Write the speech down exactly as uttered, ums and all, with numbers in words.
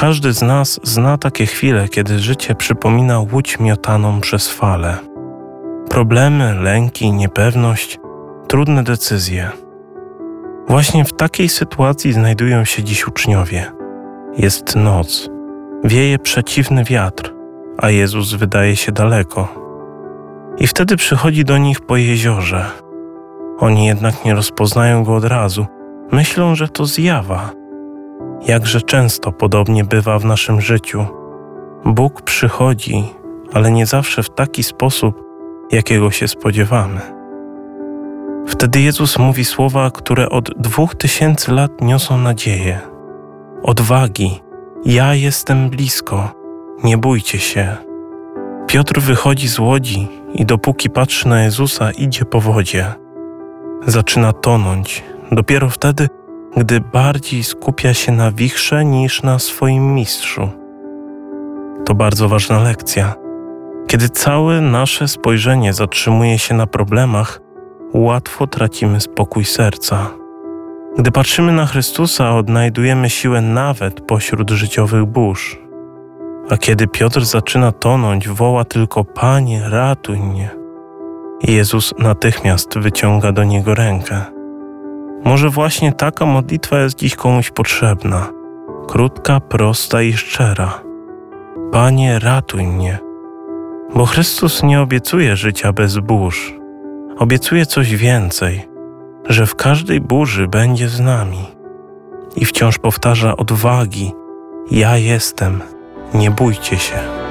każdy z nas zna takie chwile, kiedy życie przypomina łódź miotaną przez fale. Problemy, lęki, niepewność, trudne decyzje. Właśnie w takiej sytuacji znajdują się dziś uczniowie. Jest noc, wieje przeciwny wiatr, a Jezus wydaje się daleko. I wtedy przychodzi do nich po jeziorze. Oni jednak nie rozpoznają go od razu. Myślą, że to zjawa. Jakże często podobnie bywa w naszym życiu. Bóg przychodzi, ale nie zawsze w taki sposób, jakiego się spodziewamy. Wtedy Jezus mówi słowa, które od dwóch tysięcy lat niosą nadzieję. Odwagi, ja jestem blisko, nie bójcie się. Piotr wychodzi z łodzi i dopóki patrzy na Jezusa, idzie po wodzie. Zaczyna tonąć, dopiero wtedy, gdy bardziej skupia się na wichrze niż na swoim mistrzu. To bardzo ważna lekcja. Kiedy całe nasze spojrzenie zatrzymuje się na problemach, łatwo tracimy spokój serca. Gdy patrzymy na Chrystusa, odnajdujemy siłę nawet pośród życiowych burz. A kiedy Piotr zaczyna tonąć, woła tylko: Panie, ratuj mnie. I Jezus natychmiast wyciąga do niego rękę. Może właśnie taka modlitwa jest dziś komuś potrzebna. Krótka, prosta i szczera. Panie, ratuj mnie. Bo Chrystus nie obiecuje życia bez burz. Obiecuje coś więcej, że w każdej burzy będzie z nami. I wciąż powtarza: odwagi, ja jestem, nie bójcie się.